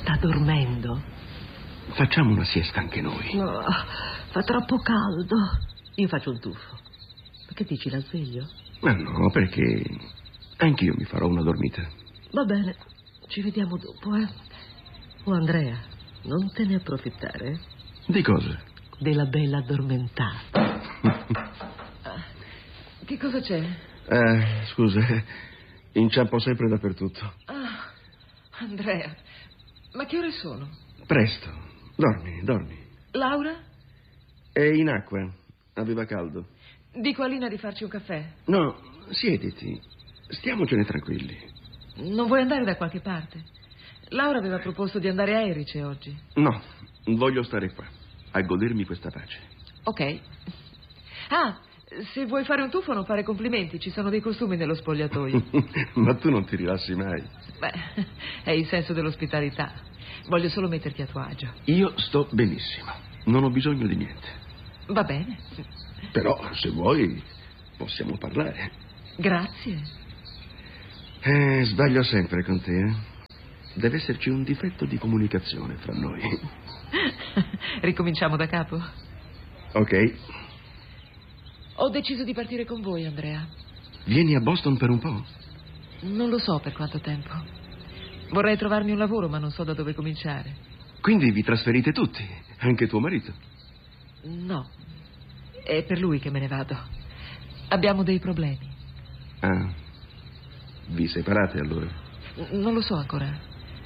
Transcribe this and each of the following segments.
Sta dormendo? Facciamo una siesta anche noi. No, fa troppo caldo. Io faccio un tuffo. Ma che dici, la sveglio? Ma no, perché anch'io mi farò una dormita. Va bene, ci vediamo dopo, eh? Oh, Andrea, non te ne approfittare. Di cosa? Della bella addormentata. Che cosa c'è? Scusa, inciampo sempre dappertutto. Ah, Andrea, ma che ore sono? Presto, dormi. Laura? È in acqua, aveva caldo. Dico a Lina di farci un caffè. No, siediti, stiamocene tranquilli. Non vuoi andare da qualche parte? Laura aveva proposto di andare a Erice oggi. No, voglio stare qua, a godermi questa pace. Ok. Ah, se vuoi fare un tuffo non fare complimenti, ci sono dei costumi nello spogliatoio. Ma tu non ti rilassi mai. Beh, è il senso dell'ospitalità. Voglio solo metterti a tuo agio. Io sto benissimo, non ho bisogno di niente. Va bene. Però, se vuoi, possiamo parlare. Grazie. Sbaglio sempre con te, eh? Deve esserci un difetto di comunicazione fra noi. Ricominciamo da capo. Ok. Ho deciso di partire con voi, Andrea. Vieni a Boston per un po'? Non lo so per quanto tempo. Vorrei trovarmi un lavoro, ma non so da dove cominciare. Quindi vi trasferite tutti, anche tuo marito? No, è per lui che me ne vado. Abbiamo dei problemi. Ah, vi separate allora? Non lo so ancora.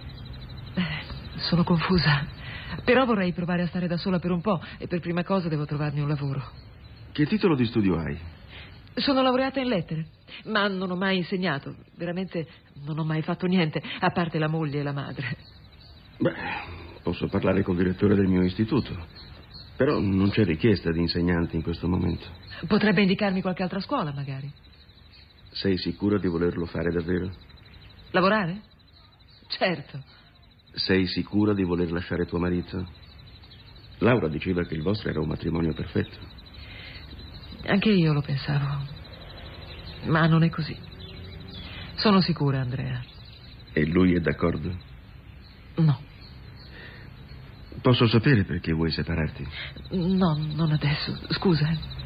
Sono confusa. Però vorrei provare a stare da sola per un po' e per prima cosa devo trovarmi un lavoro. Che titolo di studio hai? Sono laureata in lettere, ma non ho mai insegnato. Veramente non ho mai fatto niente, a parte la moglie e la madre. Beh, posso parlare col direttore del mio istituto. Però non c'è richiesta di insegnanti in questo momento. Potrebbe indicarmi qualche altra scuola, magari. Sei sicura di volerlo fare davvero? Lavorare? Certo. Sei sicura di voler lasciare tuo marito? Laura diceva che il vostro era un matrimonio perfetto. Anche io lo pensavo. Ma non è così. Sono sicura, Andrea. E lui è d'accordo? No. Posso sapere perché vuoi separarti? No, non adesso. Scusa.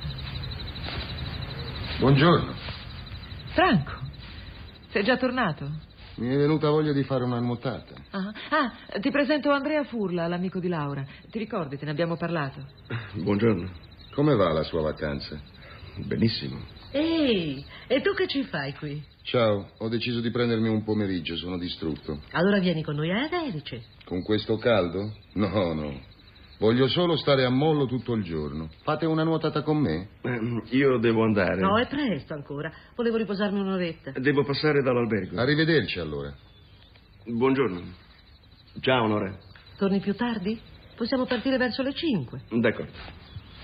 Buongiorno. Franco, sei già tornato? Mi è venuta voglia di fare una nuotata. Ti presento Andrea Furla, l'amico di Laura. Ti ricordi, te ne abbiamo parlato. Buongiorno. Come va la sua vacanza? Benissimo. Ehi, e tu che ci fai qui? Ciao, ho deciso di prendermi un pomeriggio, sono distrutto. Allora vieni con noi a Erice. Con questo caldo? No. Voglio solo stare a mollo tutto il giorno. Fate una nuotata con me? Io devo andare. No, è presto ancora. Volevo riposarmi un'oretta. Devo passare dall'albergo. Arrivederci allora. Buongiorno. Ciao, Nora. Torni più tardi? Possiamo partire verso le 5. D'accordo.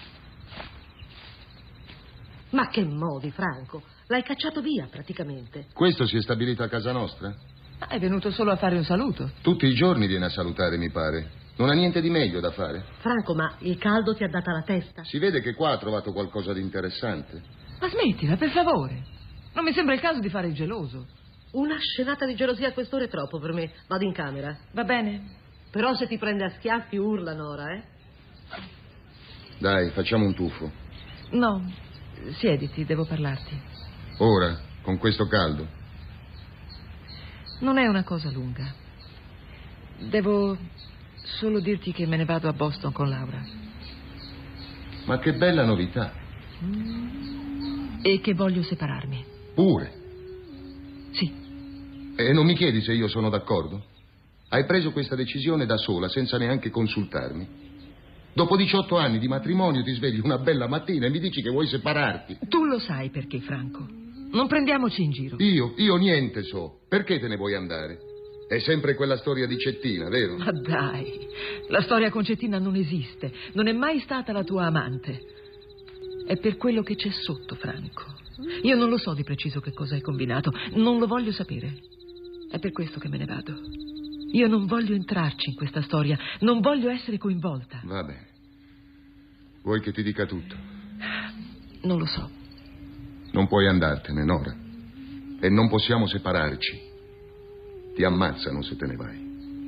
Ma che modi, Franco? L'hai cacciato via, praticamente. Questo si è stabilito a casa nostra? È venuto solo a fare un saluto. Tutti i giorni viene a salutare, mi pare. Non ha niente di meglio da fare? Franco, ma il caldo ti ha data la testa? Si vede che qua ha trovato qualcosa di interessante. Ma smettila, per favore. Non mi sembra il caso di fare il geloso. Una scenata di gelosia a quest'ora è troppo per me. Vado in camera. Va bene. Però se ti prende a schiaffi urla, Nora, eh? Dai, facciamo un tuffo. No, siediti, devo parlarti. Ora, con questo caldo? Non è una cosa lunga. Devo solo dirti che me ne vado a Boston con Laura. Ma che bella novità. E che voglio separarmi. Pure? Sì. E non mi chiedi se io sono d'accordo? Hai preso questa decisione da sola, senza neanche consultarmi. Dopo 18 anni di matrimonio ti svegli una bella mattina e mi dici che vuoi separarti. Tu lo sai perché, Franco. Non prendiamoci in giro. Io niente so. Perché te ne vuoi andare? È sempre quella storia di Cettina, vero? Ma dai, la storia con Cettina non esiste. Non è mai stata la tua amante. È per quello che c'è sotto, Franco. Io non lo so di preciso che cosa hai combinato. Non lo voglio sapere. È per questo che me ne vado. Io non voglio entrarci in questa storia. Non voglio essere coinvolta. Va bene. Vuoi che ti dica tutto? Non lo so. Non puoi andartene, Nora. E non possiamo separarci. Ti ammazzano se te ne vai.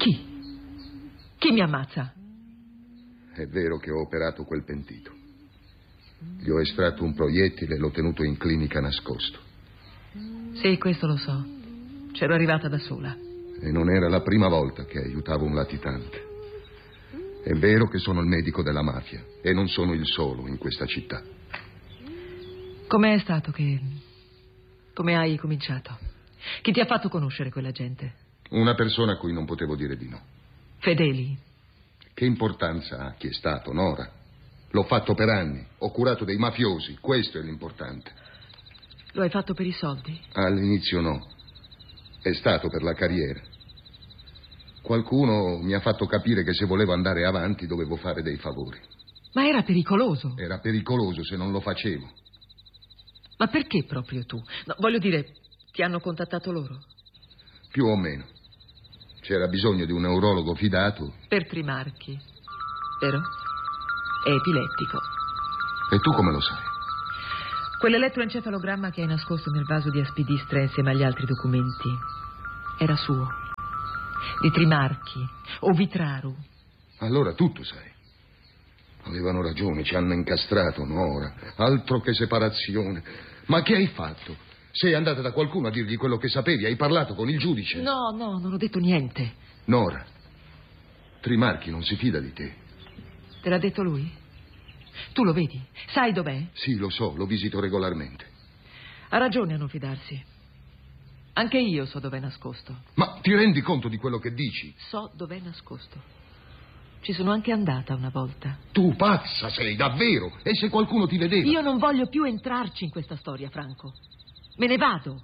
Chi? Chi mi ammazza? È vero che ho operato quel pentito. Gli ho estratto un proiettile e l'ho tenuto in clinica nascosto. Sì, questo lo so. C'ero arrivata da sola. E non era la prima volta che aiutavo un latitante. È vero che sono il medico della mafia e non sono il solo in questa città. Com'è stato che... Come hai cominciato? Chi ti ha fatto conoscere quella gente? Una persona a cui non potevo dire di no. Fedeli? Che importanza ha chi è stato, Nora? L'ho fatto per anni, ho curato dei mafiosi, questo è l'importante. Lo hai fatto per i soldi? All'inizio no, è stato per la carriera. Qualcuno mi ha fatto capire che se volevo andare avanti dovevo fare dei favori. Ma era pericoloso. Era pericoloso se non lo facevo. Ma perché proprio tu? No, voglio dire, ti hanno contattato loro? Più o meno. C'era bisogno di un neurologo fidato. Per Trimarchi, vero? È epilettico. E tu come lo sai? Quell'elettroencefalogramma che hai nascosto nel vaso di aspidistra insieme agli altri documenti era suo. Di Trimarchi o Vitraru. Allora tutto sai. Avevano ragione, ci hanno incastrato, Nora. Altro che separazione. Ma che hai fatto? Sei andata da qualcuno a dirgli quello che sapevi? Hai parlato con il giudice? No, non ho detto niente. Nora, Trimarchi non si fida di te. Te l'ha detto lui? Tu lo vedi? Sai dov'è? Sì, lo so, lo visito regolarmente. Ha ragione a non fidarsi. Anche io so dov'è nascosto. Ma ti rendi conto di quello che dici? So dov'è nascosto. Ci sono anche andata una volta. Tu pazza sei, davvero? E se qualcuno ti vedeva? Io non voglio più entrarci in questa storia, Franco. Me ne vado.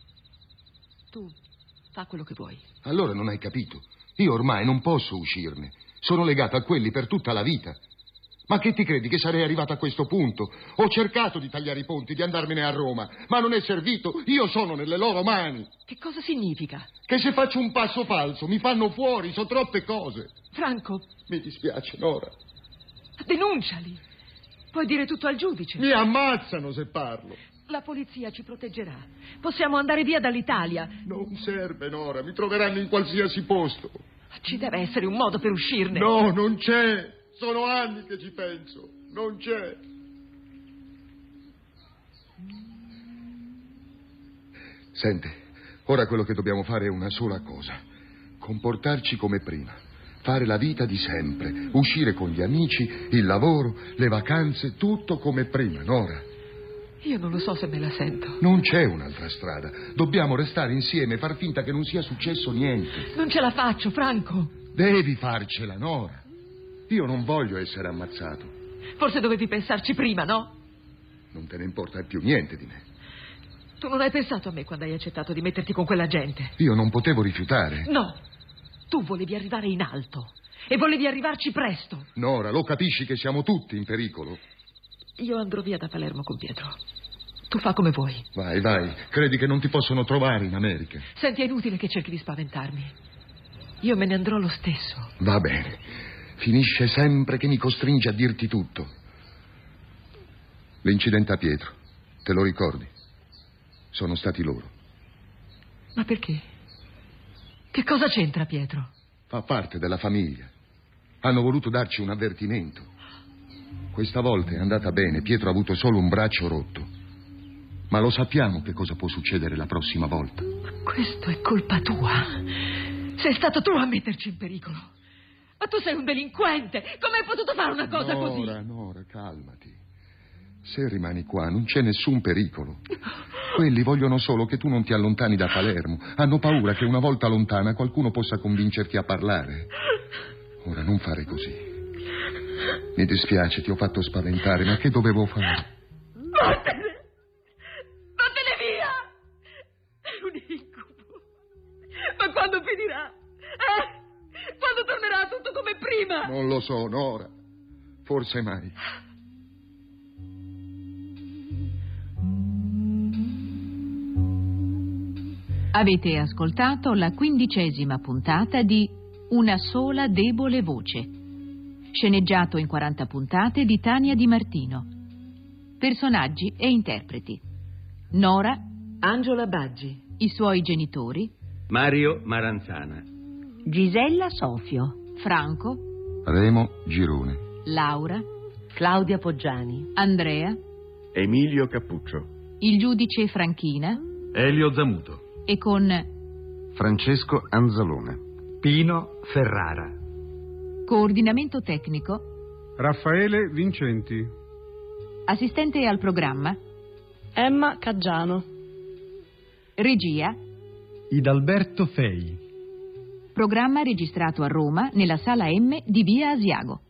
Tu fa quello che vuoi. Allora non hai capito. Io ormai non posso uscirne. Sono legato a quelli per tutta la vita. Ma che ti credi che sarei arrivato a questo punto? Ho cercato di tagliare i ponti, di andarmene a Roma, ma non è servito. Io sono nelle loro mani. Che cosa significa? Che se faccio un passo falso mi fanno fuori, so troppe cose. Franco. Mi dispiace, Nora. Denunciali. Puoi dire tutto al giudice. Mi ammazzano se parlo. La polizia ci proteggerà. Possiamo andare via dall'Italia. Non serve, Nora, mi troveranno in qualsiasi posto. Ci deve essere un modo per uscirne. No, non c'è. Sono anni che ci penso. Non c'è. Sente, ora quello che dobbiamo fare è una sola cosa. Comportarci come prima. Fare la vita di sempre. Uscire con gli amici, il lavoro, le vacanze, tutto come prima, Nora. Io non lo so se me la sento. Non c'è un'altra strada. Dobbiamo restare insieme e far finta che non sia successo niente. Non ce la faccio, Franco. Devi farcela, Nora. Io non voglio essere ammazzato. Forse dovevi pensarci prima, no? Non te ne importa più niente di me. Tu non hai pensato a me quando hai accettato di metterti con quella gente. Io non potevo rifiutare. No. Tu volevi arrivare in alto. E volevi arrivarci presto. Nora, lo capisci che siamo tutti in pericolo? Io andrò via da Palermo con Pietro. Tu fa come vuoi. Vai, vai. Credi che non ti possono trovare in America? Senti, è inutile che cerchi di spaventarmi. Io me ne andrò lo stesso. Va bene. Finisce sempre che mi costringe a dirti tutto. L'incidente a Pietro, te lo ricordi? Sono stati loro. Ma perché? Che cosa c'entra Pietro? Fa parte della famiglia. Hanno voluto darci un avvertimento. Questa volta è andata bene, Pietro ha avuto solo un braccio rotto. Ma lo sappiamo che cosa può succedere la prossima volta. Ma questo è colpa tua. Sei stato tu a metterci in pericolo. Ma tu sei un delinquente. Come hai potuto fare una cosa così? Nora, calmati. Se rimani qua non c'è nessun pericolo. Quelli vogliono solo che tu non ti allontani da Palermo. Hanno paura che una volta lontana qualcuno possa convincerti a parlare. Ora non fare così. Mi dispiace, ti ho fatto spaventare, ma che dovevo fare? Vattene! Vattene via! È un incubo. Ma quando finirà? Quando tornerà tutto come prima? Non lo so, Nora. Forse mai. Avete ascoltato la 15ª puntata di Una sola debole voce, sceneggiato in 40 puntate di Tania Di Martino. Personaggi e interpreti: Nora, Angela Baggi, i suoi genitori, Mario Maranzana, Gisella Sofio. Franco, Remo Girone. Laura, Claudia Poggiani. Andrea, Emilio Cappuccio. il giudice Franchina Elio Zamuto. e con Francesco Anzalone. Pino Ferrara. coordinamento tecnico, Raffaele Vincenti. assistente al programma, Emma Caggiano. regia, Idalberto Fei. programma registrato a Roma nella sala M di Via Asiago.